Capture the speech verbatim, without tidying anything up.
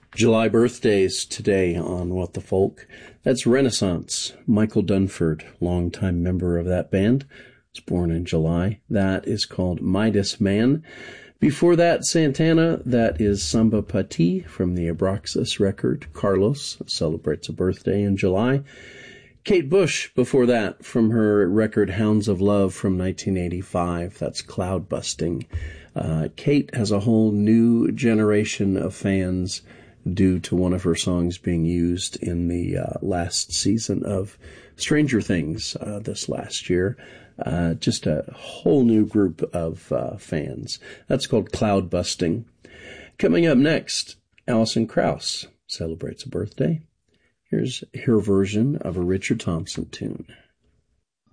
July birthdays today on What the Folk. That's Renaissance. Michael Dunford, longtime member of that band, was born in July. That is called Midas Man. Before that, Santana, that is Samba Pati from the Abraxas record. Carlos celebrates a birthday in July. Kate Bush, before that, from her record Hounds of Love from nineteen eighty-five. That's Cloud Busting. Uh, Kate has a whole new generation of fans due to one of her songs being used in the uh, last season of Stranger Things uh, this last year. Uh, just a whole new group of uh, fans. That's called Cloud Busting. Coming up next, Alison Krauss celebrates a birthday. Here's her version of a Richard Thompson tune.